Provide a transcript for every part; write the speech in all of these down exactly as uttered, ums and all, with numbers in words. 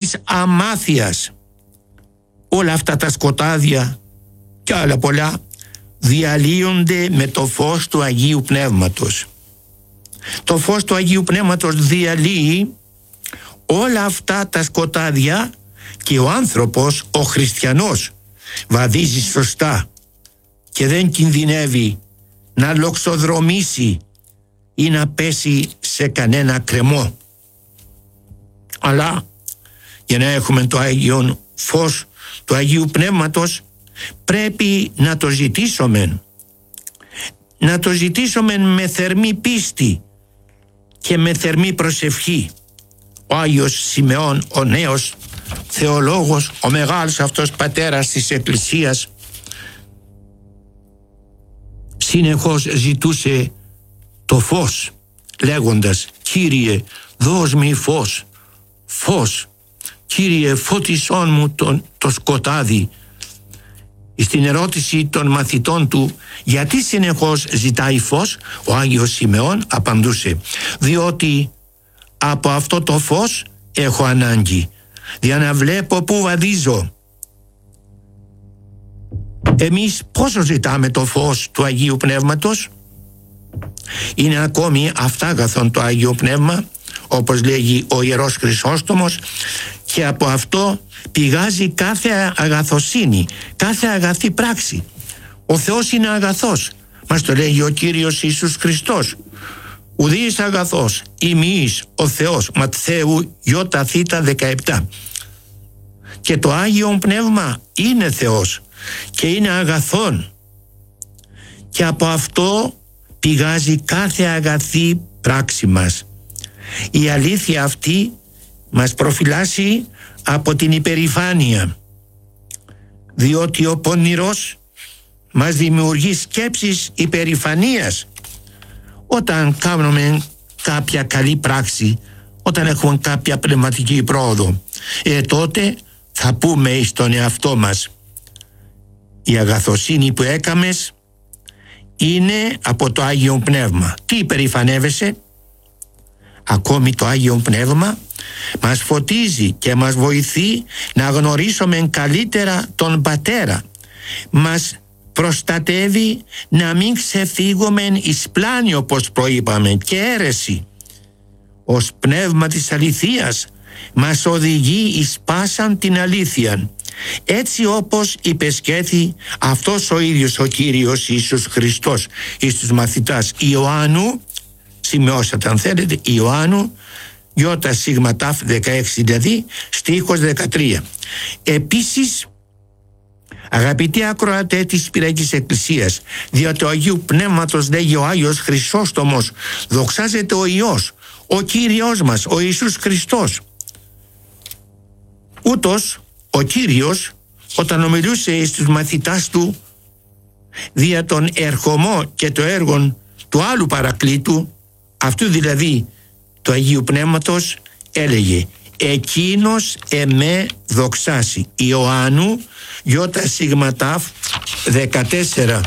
της αμάθειας. Όλα αυτά τα σκοτάδια και άλλα πολλά διαλύονται με το φως του Αγίου Πνεύματος. Το φως του Αγίου Πνεύματος διαλύει όλα αυτά τα σκοτάδια και ο άνθρωπος, ο χριστιανός, βαδίζει σωστά και δεν κινδυνεύει να λοξοδρομήσει ή να πέσει σε κανένα κρεμό. Αλλά για να έχουμε το Άγιον φως του Αγίου Πνεύματος πρέπει να το ζητήσουμε. Να το ζητήσουμε με θερμή πίστη και με θερμή προσευχή. Ο Άγιος Σιμεών, ο νέος θεολόγος, ο μεγάλος αυτός πατέρας της Εκκλησίας, συνεχώς ζητούσε το φως, λέγοντας: Κύριε, δώσ' μη φως, φως, Κύριε, φώτισόν μου το, το σκοτάδι. Στην ερώτηση των μαθητών του γιατί συνεχώς ζητάει φως, ο Άγιος Σιμεών απαντούσε: διότι από αυτό το φως έχω ανάγκη, για να βλέπω πού βαδίζω. Εμείς πόσο ζητάμε το φως του Αγίου Πνεύματος? Είναι ακόμη αυτάγαθον το Άγιο Πνεύμα, όπως λέγει ο Ιερός Χρυσόστομος, και από αυτό πηγάζει κάθε αγαθοσύνη, κάθε αγαθή πράξη. Ο Θεός είναι αγαθός, μας το λέγει ο Κύριος Ιησούς Χριστός. Ουδής αγαθός ημείς ο Θεός, Ματθαίου Ιώτα Θήτα δεκαεπτά. Και το Άγιο Πνεύμα είναι Θεός και είναι αγαθόν, και από αυτό πηγάζει κάθε αγαθή πράξη μας. Η αλήθεια αυτή μας προφυλάσσει από την υπερηφάνεια, διότι ο πονηρός μας δημιουργεί σκέψεις υπερηφανίας. Όταν κάνουμε κάποια καλή πράξη, όταν έχουμε κάποια πνευματική πρόοδο, ε, τότε θα πούμε εις τον εαυτό μας: η αγαθοσύνη που έκαμες είναι από το Άγιο Πνεύμα. Τι υπερηφανεύεσαι? Ακόμη το Άγιο Πνεύμα μας φωτίζει και μας βοηθεί να γνωρίσουμε καλύτερα τον Πατέρα. Μας προστατεύει να μην ξεφύγουμε εις πλάνη, όπως προείπαμε, και αίρεση. Ως πνεύμα της αληθείας μας οδηγεί εις πάσαν την αλήθεια, έτσι όπως υπεσχέθη αυτός ο ίδιος ο Κύριος Ιησούς Χριστός εις τους μαθητάς Ιωάννου, σημειώσατε αν θέλετε, Ιωάννου Ιώτα Σίγμα Ταφ δεκαέξι, δηλαδή στίχος δεκατρία. Επίσης, αγαπητοί ακροατέ της Πυριακής Εκκλησίας, διότι ο Αγίου Πνεύματος, λέγει ο Άγιος Χρυσόστομος, δοξάζεται ο Υιός, ο Κύριος μας, ο Ιησούς Χριστός. Ούτως ο Κύριος, όταν ομιλούσε στους μαθητάς του δια τον ερχομό και το έργο του άλλου παρακλήτου, αυτού δηλαδή του Αγίου Πνεύματος, έλεγε: εκείνος εμέ δοξάσει. Ιωάννου Ιώτα Σίγμα Ταφ δεκατέσσερα.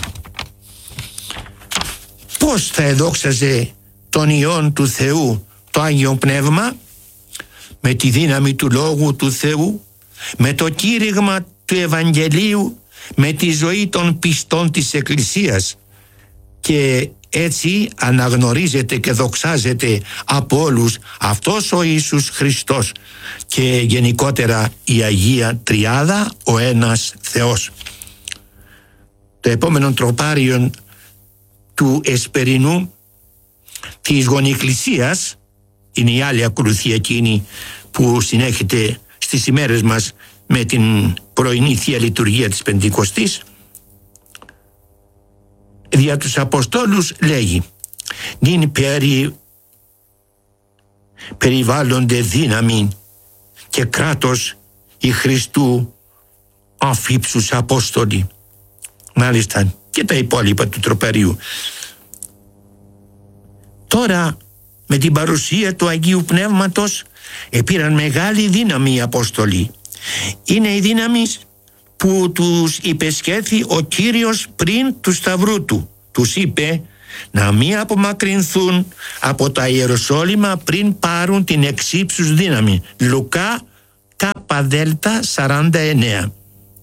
Πώς θα εδόξαζε τον Υιόν του Θεού το Άγιο Πνεύμα? Με τη δύναμη του Λόγου του Θεού, με το κήρυγμα του Ευαγγελίου, με τη ζωή των πιστών της Εκκλησίας, και έτσι αναγνωρίζεται και δοξάζεται από όλους αυτός ο Ιησούς Χριστός και γενικότερα η Αγία Τριάδα, ο ένας Θεός. Το επόμενο τροπάριο του εσπερινού της Γονικλησίας είναι η άλλη ακολουθία, εκείνη που συνέχεται στις ημέρες μας με την πρωινή Θεία Λειτουργία της Πεντηκοστής. Δια τους Αποστόλους λέγει: νυν περι, περιβάλλονται δύναμη και κράτος η Χριστού αφύψους Απόστολοι. Μάλιστα και τα υπόλοιπα του τροπαρίου. Τώρα με την παρουσία του Αγίου Πνεύματος επήραν μεγάλη δύναμη οι Απόστολοι. Είναι η δύναμη που τους υπεσχέθη ο Κύριος πριν του σταυρού του. Τους είπε να μην απομακρυνθούν από τα Ιεροσόλυμα πριν πάρουν την εξύψους δύναμη. Λουκά ΑΠΔ σαράντα εννέα.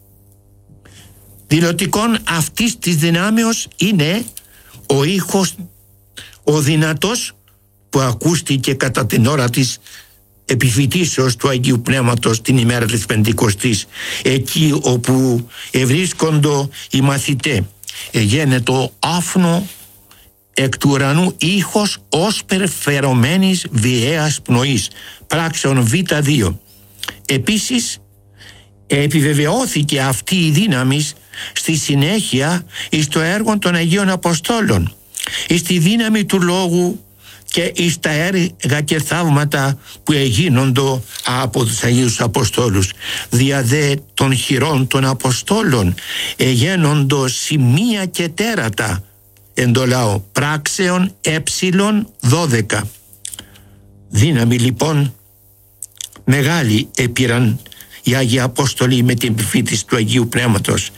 Δηλωτικόν αυτής της δυνάμεως είναι ο ήχος, ο δυνατός που ακούστηκε κατά την ώρα της επιφυτίσεως του Αγίου Πνεύματος την ημέρα της Πεντηκοστής, εκεί όπου ευρίσκοντο οι μαθητές. Εγένετο άφνο εκ του ουρανού ήχος ως περφερωμένης βιαίας πνοής. Πράξεων Β δύο. Επίσης επιβεβαιώθηκε αυτή η δύναμη στη συνέχεια εις το έργο των Αγίων Αποστόλων, εις τη δύναμη του λόγου και εις τα έργα και θαύματα που εγίνοντο από τους Αγίους Αποστόλους. Δια δε των χειρών των Αποστόλων εγένοντο σημεία και τέρατα εν το λαό. Πράξεων έψιλον δώδεκα. Δύναμη λοιπόν μεγάλη έπηραν οι Άγιοι Απόστολοι με την επιφύτηση του Αγίου Πνεύματος.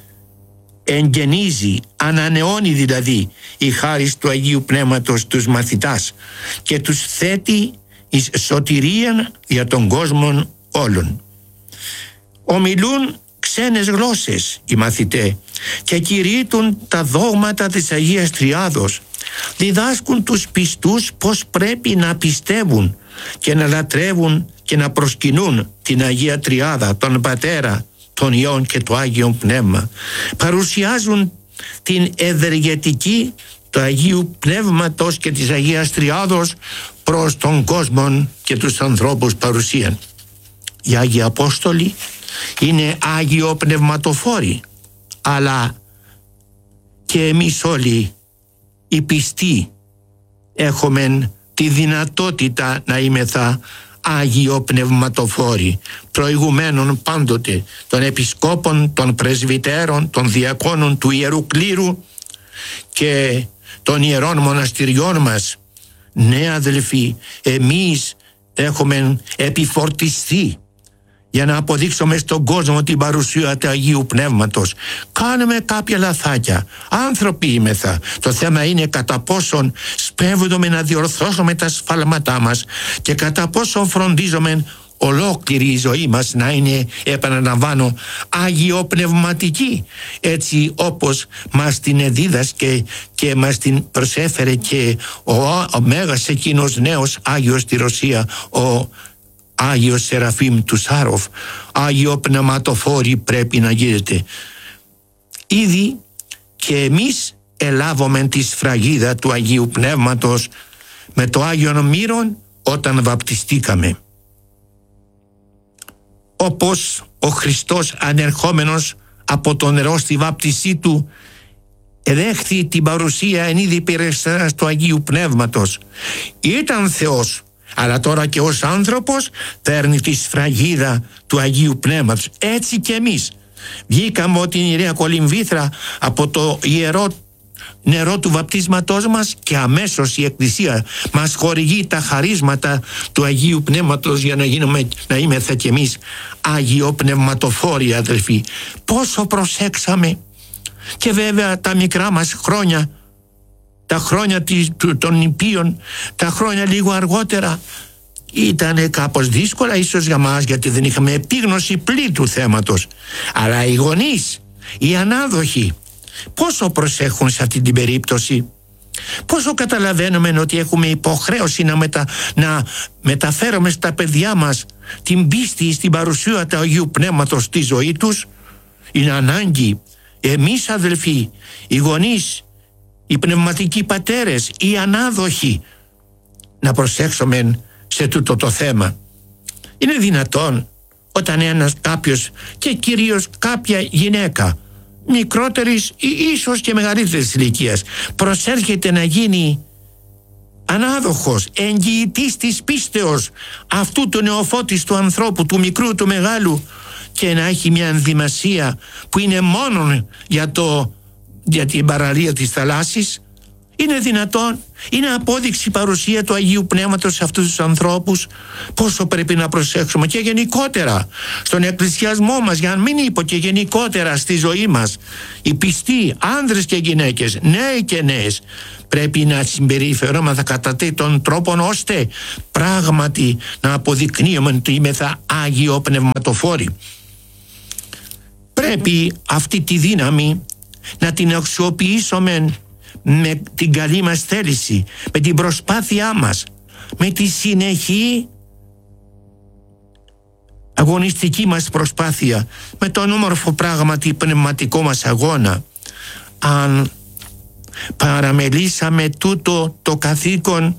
Εγγενίζει, ανανεώνει δηλαδή η χάρις του Αγίου Πνεύματος τους μαθητάς και τους θέτει εις σωτηρία για τον κόσμο όλων. Ομιλούν ξένες γλώσσες οι μαθητές και κηρύττουν τα δόγματα της Αγίας Τριάδος. Διδάσκουν τους πιστούς πως πρέπει να πιστεύουν και να λατρεύουν και να προσκυνούν την Αγία Τριάδα, τον Πατέρα, τον Υιόν και το Άγιο Πνεύμα. Παρουσιάζουν την ευεργετική του Αγίου Πνεύματος και της Αγίας Τριάδος προς τον κόσμο και τους ανθρώπους παρουσίαν. Οι Άγιοι Απόστολοι είναι Άγιο Πνευματοφόροι, αλλά και εμείς όλοι οι πιστοί έχουμε τη δυνατότητα να είμεθα Άγιο Πνευματοφόροι, προηγουμένων πάντοτε των επισκόπων, των πρεσβυτέρων, των διακόνων του Ιερού Κλήρου και των ιερών μοναστηριών μας. Ναι αδελφοί, εμείς έχουμε επιφορτιστεί για να αποδείξουμε στον κόσμο την παρουσία του Αγίου Πνεύματος. Κάνουμε κάποια λαθάκια. Άνθρωποι είμεθα. Το θέμα είναι κατά πόσον σπέβδουμε να διορθώσουμε τα σφάλματά μας και κατά πόσον φροντίζουμε ολόκληρη η ζωή μας να είναι, επαναλαμβάνω, αγιοπνευματική, έτσι όπως μας την εδίδασκε και μας την προσέφερε και ο, ο μέγας εκείνος νέος Άγιος στη Ρωσία, ο Άγιος Σεραφείμ του Σάροφ. Άγιο Πνευματοφόροι πρέπει να γίνεται. Ήδη και εμείς ελάβουμε τη σφραγίδα του Αγίου Πνεύματος με το Άγιον Μύρον όταν βαπτιστήκαμε. Όπως ο Χριστός ανερχόμενος από το νερό στη βάπτισή του εδέχθη την παρουσία εν είδη υπηρεσίας του Αγίου Πνεύματος. Ήταν Θεός, αλλά τώρα και ως άνθρωπος παίρνει τη σφραγίδα του Αγίου Πνεύματος. Έτσι και εμείς βγήκαμε από την Ιερέα Κολυμβήθρα, από το ιερό νερό του βαπτίσματός μας, και αμέσως η Εκκλησία μας χορηγεί τα χαρίσματα του Αγίου Πνεύματος για να γίνουμε, να είμεθα κι εμείς αγιοπνευματοφόροι, αδελφοί. Πόσο προσέξαμε. Και βέβαια τα μικρά μας χρόνια, τα χρόνια των νηπίων, τα χρόνια λίγο αργότερα, ήταν κάπως δύσκολα ίσως για μας, γιατί δεν είχαμε επίγνωση πλήρη του θέματος. Αλλά οι γονείς, οι ανάδοχοι, πόσο προσέχουν σε αυτή την περίπτωση. Πόσο καταλαβαίνουμε ότι έχουμε υποχρέωση να, μετα, να μεταφέρουμε στα παιδιά μας την πίστη στην παρουσία του Αγίου Πνεύματος στη ζωή τους. Είναι ανάγκη εμείς, αδελφοί, οι γονείς, οι πνευματικοί πατέρες, οι ανάδοχοι, να προσέξουμε σε τούτο το θέμα. Είναι δυνατόν όταν ένας κάποιος, και κυρίως κάποια γυναίκα μικρότερης ή ίσως και μεγαλύτερης ηλικίας, προσέρχεται να γίνει ανάδοχος, εγγυητής της πίστεως αυτού του νεοφώτιστου ανθρώπου, του μικρού, του μεγάλου, και να έχει μια ενδυμασία που είναι μόνο για, το, για την παραλία της θαλάσσης, Είναι δυνατόν? Είναι απόδειξη παρουσία του Αγίου Πνεύματος σε αυτούς τους ανθρώπους. Πόσο πρέπει να προσέξουμε και γενικότερα στον εκκλησιασμό μας, για να μην είπω και γενικότερα στη ζωή μας. Οι πιστοί, άνδρες και γυναίκες, νέοι και νέες, πρέπει να συμπεριφερόμαστε κατά τέτοιον τρόπον ώστε πράγματι να αποδεικνύουμε ότι είμεθα Άγιο Πνευματοφόροι. Πρέπει αυτή τη δύναμη να την αξιοποιήσουμε με την καλή μας θέληση, με την προσπάθειά μας, με τη συνεχή αγωνιστική μας προσπάθεια, με τον όμορφο πράγματι πνευματικό μας αγώνα. Αν παραμελήσαμε τούτο το καθήκον,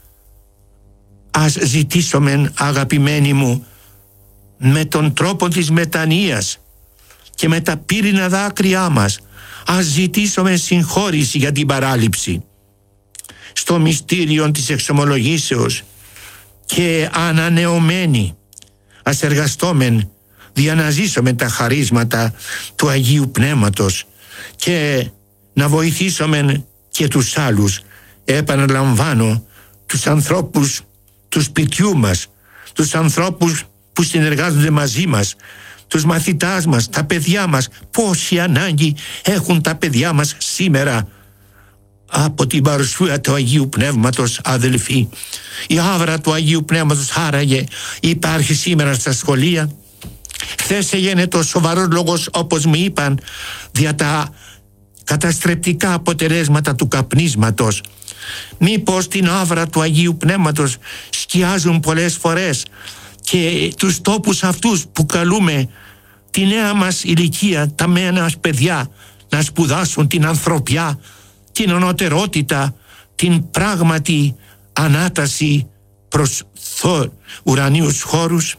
ας ζητήσουμε, αγαπημένοι μου, με τον τρόπο της μετανοίας και με τα πύρινα δάκρυά μας, ας ζητήσουμε συγχώρηση για την παράληψη. Στο μυστήριο της εξομολογήσεως και ανανεωμένοι ας εργαστόμεν δια να ζήσουμε τα χαρίσματα του Αγίου Πνεύματος και να βοηθήσουμε και τους άλλους. Επαναλαμβάνω, τους ανθρώπους του σπιτιού μας, τους ανθρώπους που συνεργάζονται μαζί μας, τους μαθητάς μας, τα παιδιά μας. Πόση ανάγκη έχουν τα παιδιά μας σήμερα από την παρουσία του Αγίου Πνεύματος, αδελφοί. Η άβρα του Αγίου Πνεύματος άραγε υπάρχει σήμερα στα σχολεία. Χθες έγινε το σοβαρός λόγος, όπως μου είπαν, για τα καταστρεπτικά αποτελέσματα του καπνίσματος. Μήπως την άβρα του Αγίου Πνεύματος σκιάζουν πολλές φορές και τους τόπους αυτούς που καλούμε τη νέα μας ηλικία, τα νέα μας παιδιά, να σπουδάσουν την ανθρωπιά, την ονωτερότητα, την πράγματι ανάταση προς θο, ουρανίους χώρους.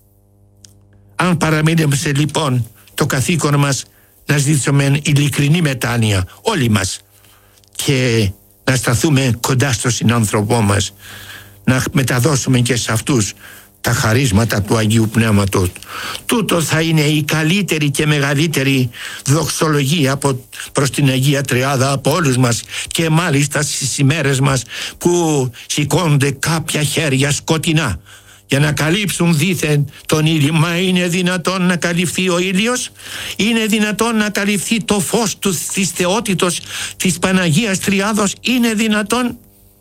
Αν παραμείνουμε λοιπόν το καθήκον μας να ζητήσουμε ειλικρινή μετάνοια όλοι μας και να σταθούμε κοντά στο συνάνθρωπό μας, να μεταδώσουμε και σε αυτούς τα χαρίσματα του Αγίου Πνεύματος. Τούτο θα είναι η καλύτερη και μεγαλύτερη δοξολογία από, προς την Αγία Τριάδα από όλους μας, και μάλιστα στις ημέρες μας που σηκώνονται κάποια χέρια σκοτεινά για να καλύψουν δήθεν τον ήλιο. Μα είναι δυνατόν να καλυφθεί ο ήλιος? Είναι δυνατόν να καλυφθεί το φως του, της θεότητος της Παναγίας Τριάδος? Είναι δυνατόν?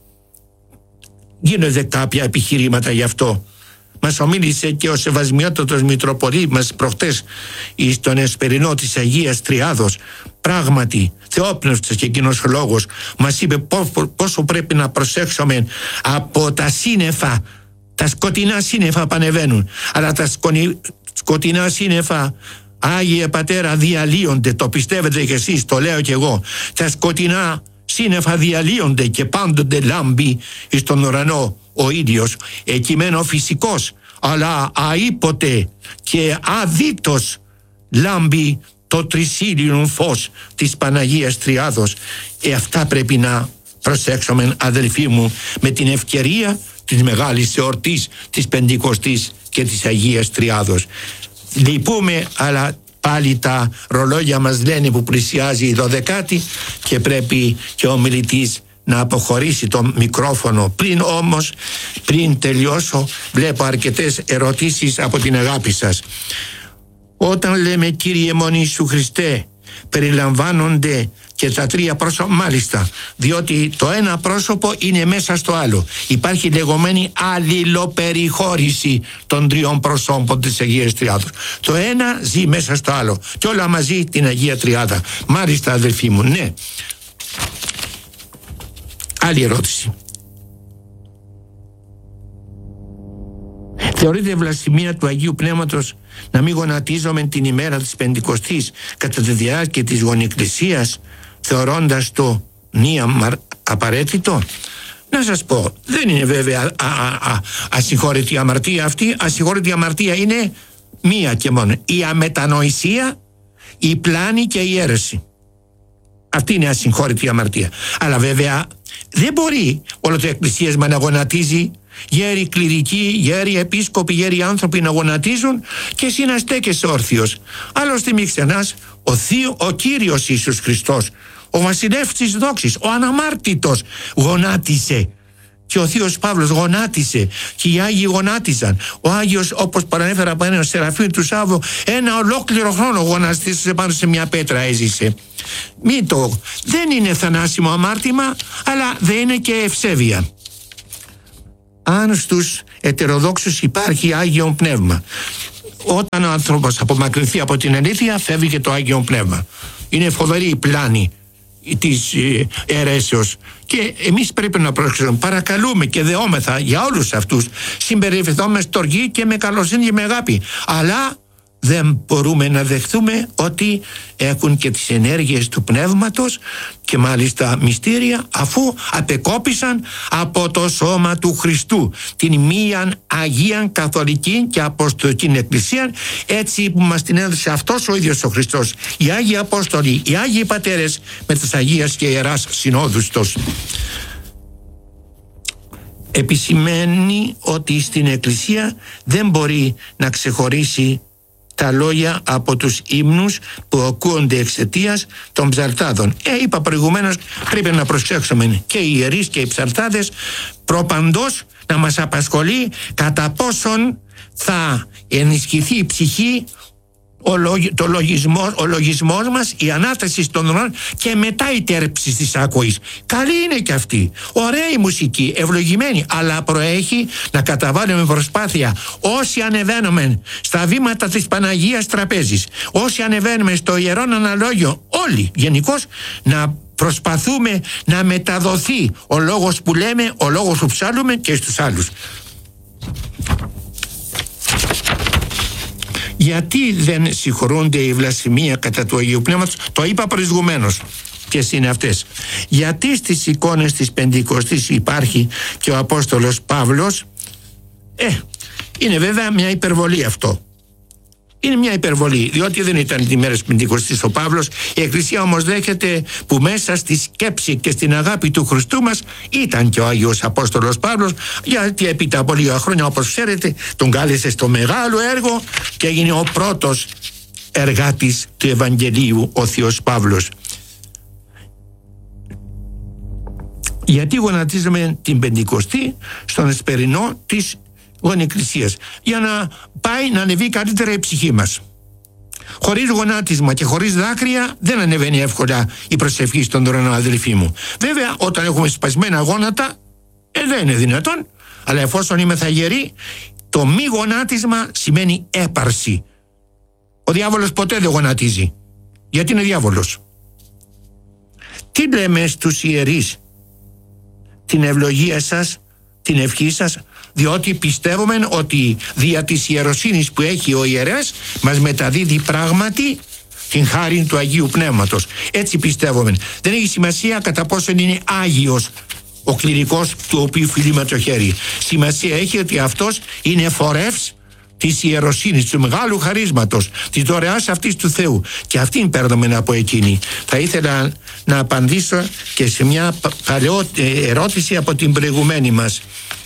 Γίνονται κάποια επιχειρήματα γι' αυτό. Μας ομίλησε και ο Σεβασμιότατος Μητροπολίτης μας προχτές στον εσπερινό της Αγίας Τριάδος. Πράγματι θεόπνευστος και εκείνος λόγος μας είπε πόσο πρέπει να προσέξουμε από τα σύννεφα. Τα σκοτεινά σύννεφα πανεβαίνουν, αλλά τα σκονι... σκοτεινά σύννεφα, Άγιε Πατέρα, διαλύονται. Το πιστεύετε κι εσείς, το λέω κι εγώ. Τα σκοτεινά σύννεφα διαλύονται και πάντοτε λάμπει στον ουρανό ο ήλιος, εκειμένο φυσικός, αλλά αήποτε και αδίτως λάμπει το τρισήλιον φως της Παναγίας Τριάδος. Ε, αυτά πρέπει να προσέξουμε, αδελφοί μου, με την ευκαιρία της μεγάλης εορτής της Πεντηκοστής και της Αγίας Τριάδος. Λυπούμε, αλλά πάλι τα ρολόγια μας λένε που πλησιάζει η δωδεκάτη και πρέπει και ο μιλητής να αποχωρήσει το μικρόφωνο. Πριν όμως, πριν τελειώσω, βλέπω αρκετές ερωτήσεις από την αγάπη σας. Όταν λέμε Κύριε μον Ιησού Χριστέ, περιλαμβάνονται και τα τρία πρόσωπα? Μάλιστα, διότι το ένα πρόσωπο είναι μέσα στο άλλο. Υπάρχει λεγόμενη αλληλοπεριχώρηση των τριών προσώπων της Αγίας Τριάδος. Το ένα ζει μέσα στο άλλο και όλα μαζί την Αγία Τριάδα. Μάλιστα, αδελφοί μου, ναι. Άλλη ερώτηση. Θεωρείται βλασφημία του Αγίου Πνεύματος να μην γονατίζομαι την ημέρα της Πεντηκοστής κατά τη διάρκεια της γονικλησίας, θεωρώντας το μη απαραίτητο? Να σας πω, δεν είναι βέβαια α, α, α, ασυγχώρητη αμαρτία αυτή. Ασυγχώρητη αμαρτία είναι μία και μόνο: η αμετανοησία, η πλάνη και η αίρεση. Αυτή είναι ασυγχώρητη αμαρτία. Αλλά βέβαια δεν μπορεί όλο το εκκλησίασμα να γονατίζει, γέροι κληρικοί, γέροι επίσκοποι, γέροι άνθρωποι να γονατίζουν και εσύ να στέκεσαι όρθιος. Άλλωστε μην ξεχνάς, ο, Θείο, ο Κύριος Ιησούς Χριστός, ο βασιλεύς της δόξης, ο αναμάρτητος γονάτισε. Και ο Θείος Παύλος γονάτισε και οι Άγιοι γονάτιζαν. Ο Άγιος, όπως παρανέφερα από έναν Σεραφείμ του Σάββου, ένα ολόκληρο χρόνο γονατίστησε πάνω σε μια πέτρα, έζησε. Μη το, δεν είναι θανάσιμο αμάρτημα, αλλά δεν είναι και ευσέβεια. Αν στους ετεροδόξους υπάρχει Άγιο Πνεύμα, όταν ο άνθρωπος απομακρυνθεί από την αλήθεια, φεύγει και το Άγιο Πνεύμα. Είναι φοβερή η πλάνη της αιρέσεως και εμείς πρέπει να προσέξουμε, παρακαλούμε και δεόμεθα για όλους αυτούς, συμπεριφερθούμε με στοργή και με καλοσύνη και με αγάπη, αλλά δεν μπορούμε να δεχθούμε ότι έχουν και τις ενέργειες του πνεύματος και μάλιστα μυστήρια, αφού απεκόπησαν από το σώμα του Χριστού την μίαν Αγίαν Καθολική και Αποστολική Εκκλησία, έτσι που μας την έδωσε αυτός ο ίδιος ο Χριστός, οι Άγιοι Απόστολοι, οι Άγιοι Πατέρες με τις Αγίας και Ιεράς Συνόδους τους. Επισημαίνει ότι στην Εκκλησία δεν μπορεί να ξεχωρίσει τα λόγια από τους ύμνους που ακούονται εξαιτίας των ψαλτάδων. Ε, είπα προηγουμένως, πρέπει να προσέξουμε και οι ιερείς και οι ψαλτάδες προπαντός να μας απασχολεί κατά πόσον θα ενισχυθεί η ψυχή, ο, λογι, το λογισμό, ο λογισμός μας, η ανάσταση των ουρανών και μετά η τέρψη της ακοής. Καλή είναι και αυτή, ωραία η μουσική, ευλογημένη, αλλά προέχει να καταβάλουμε προσπάθεια όσοι ανεβαίνουμε στα βήματα της Παναγίας Τραπέζης, όσοι ανεβαίνουμε στο Ιερόν Αναλόγιο, όλοι γενικώς να προσπαθούμε να μεταδοθεί ο λόγος που λέμε, ο λόγος που ψάλουμε και στους άλλους. Γιατί δεν συγχωρούνται οι βλασφημία κατά του Αγίου Πνεύματος? Το είπα προηγουμένως. Ποιες είναι αυτές? Γιατί στις εικόνες της Πεντηκοστής υπάρχει και ο Απόστολος Παύλος? Ε, είναι βέβαια μια υπερβολή αυτό. Είναι μια υπερβολή, διότι δεν ήταν τη μέρα της Πεντηκοστής ο Παύλος. Η Εκκλησία όμως δέχεται που μέσα στη σκέψη και στην αγάπη του Χριστού μας ήταν και ο Άγιος Απόστολος Παύλος, γιατί επί τα από λίγα χρόνια, όπως ξέρετε, τον κάλεσε στο μεγάλο έργο και έγινε ο πρώτος εργάτης του Ευαγγελίου, ο Θείος Παύλος. Γιατί γονατίζουμε την Πεντηκοστή στον εσπερινό της γονεκκλησίας? Για να πάει να ανεβεί καλύτερα η ψυχή μας. Χωρίς γονάτισμα και χωρίς δάκρυα δεν ανεβαίνει εύκολα η προσευχή στον ουρανό, αδελφοί μου. Βέβαια, όταν έχουμε σπασμένα γόνατα, ε, δεν είναι δυνατόν, αλλά εφόσον είμαι θαγερή, το μη γονάτισμα σημαίνει έπαρση. Ο διάβολος ποτέ δεν γονατίζει, γιατί είναι διάβολος. Τι λέμε στους ιερείς? Την ευλογία σας, την ευχή σας, διότι πιστεύουμε ότι δια της ιεροσύνης που έχει ο ιερέας μας μεταδίδει πράγματι την χάρη του Αγίου Πνεύματος. Έτσι πιστεύουμε. Δεν έχει σημασία κατά πόσο είναι Άγιος ο κληρικός του οποίου φιλούμε το χέρι. Σημασία έχει ότι αυτός είναι φορεύς της ιεροσύνης, του μεγάλου χαρίσματος, της δωρεάς αυτής του Θεού, και αυτήν παίρνουμε από εκείνη. Θα ήθελα να απαντήσω και σε μια παλαιό ερώτηση από την προηγουμένη μας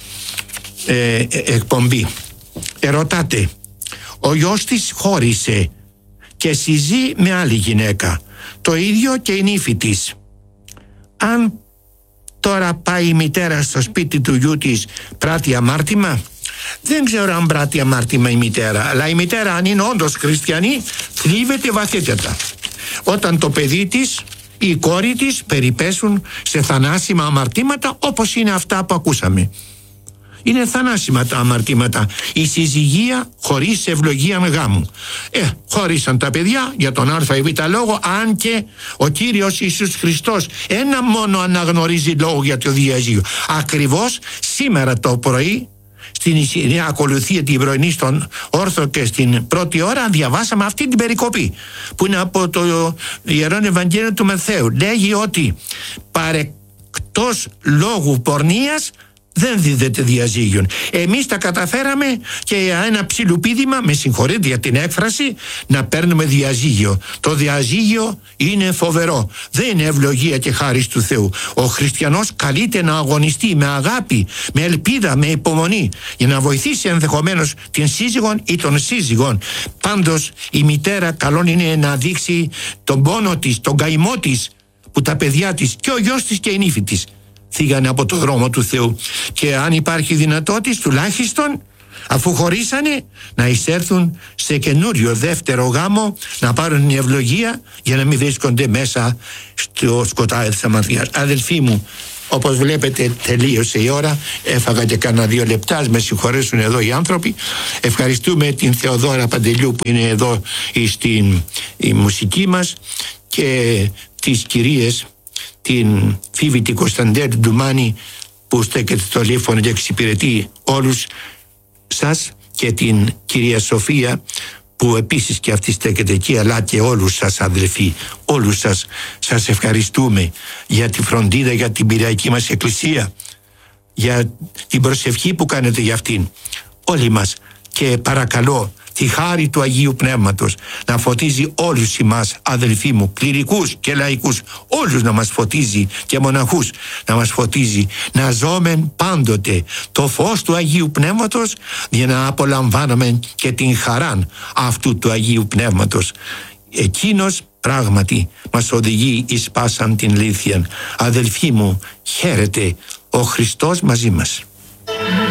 ε, ε, εκπομπή. Ερωτάτε, ο γιος της χώρισε και συζεί με άλλη γυναίκα, το ίδιο και η νύφη της. Αν τώρα πάει η μητέρα στο σπίτι του γιού της, πράττει αμάρτημα? Δεν ξέρω αν πράττει αμάρτημα η μητέρα, αλλά η μητέρα, αν είναι όντως χριστιανή, θλίβεται βαθύτερα όταν το παιδί της ή η κόρη της περιπέσουν σε θανάσιμα αμαρτήματα, όπως είναι αυτά που ακούσαμε. Είναι θανάσιμα τα αμαρτήματα. Η συζυγία χωρίς ευλογία γάμου. Ε, χώρισαν τα παιδιά για τον α ή β λόγο, αν και ο Κύριος Ιησούς Χριστός ένα μόνο αναγνωρίζει λόγο για το διαζύγιο. Ακριβώς σήμερα το πρωί, στην νέα ακολουθία την πρωινή στον όρθο και στην πρώτη ώρα, διαβάσαμε αυτή την περικοπή που είναι από το Ιερόν Ευαγγέλιο του Ματθαίου. Λέγει ότι παρεκτός λόγου πορνείας δεν δίδεται διαζύγιον. Εμείς τα καταφέραμε και ένα ψιλοπίδημα, με συγχωρείτε για την έκφραση, να παίρνουμε διαζύγιο. Το διαζύγιο είναι φοβερό. Δεν είναι ευλογία και χάρις του Θεού. Ο χριστιανός καλείται να αγωνιστεί με αγάπη, με ελπίδα, με υπομονή, για να βοηθήσει ενδεχομένως την σύζυγον ή τον σύζυγον. Πάντως η μητέρα καλόν είναι να δείξει τον πόνο της, τον καημό της, που τα παιδιά της και ο γιος της και η νύφη της φύγανε από το δρόμο του Θεού, και αν υπάρχει δυνατότητα τουλάχιστον αφού χωρίσανε να εισέλθουν σε καινούριο δεύτερο γάμο, να πάρουν την ευλογία για να μην βρίσκονται μέσα στο σκοτάδι της αμαρτίας. Αδελφοί μου, όπως βλέπετε τελείωσε η ώρα, έφαγα και κάνα δύο λεπτά, με συγχωρέσουν εδώ οι άνθρωποι. Ευχαριστούμε την Θεοδόρα Παντελιού που είναι εδώ στην η μουσική μας, και τις κυρίες, την Φίβη την Κωνσταντέλη Ντουμάνη που στέκεται στο τηλέφωνο και εξυπηρετεί όλους σας, και την κυρία Σοφία που επίσης και αυτή στέκεται εκεί, αλλά και όλους σας αδελφοί, όλους σας σας ευχαριστούμε για τη φροντίδα, για την πειραϊκή μας εκκλησία, για την προσευχή που κάνετε για αυτήν όλοι μας, και παρακαλώ τη χάρη του Αγίου Πνεύματος να φωτίζει όλους εμάς αδελφοί μου, κληρικούς και λαϊκούς, όλους να μας φωτίζει, και μοναχούς να μας φωτίζει, να ζώμεν πάντοτε το φως του Αγίου Πνεύματος, για να απολαμβάνουμε και την χαράν αυτού του Αγίου Πνεύματος. Εκείνος πράγματι μας οδηγεί εις πάσαν την αλήθεια. Αδελφοί μου, χαίρετε, ο Χριστός μαζί μας.